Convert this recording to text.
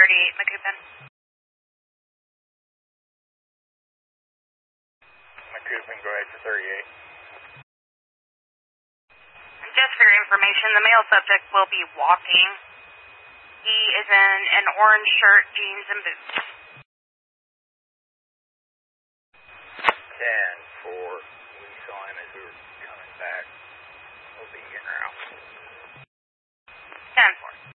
38 McCoupin. McCoupin, go ahead for 38. Just for your information, the male subject will be walking. He is in an orange shirt, jeans, and boots. 10-4. We saw him as we were coming back. We'll be in or out. 10-4.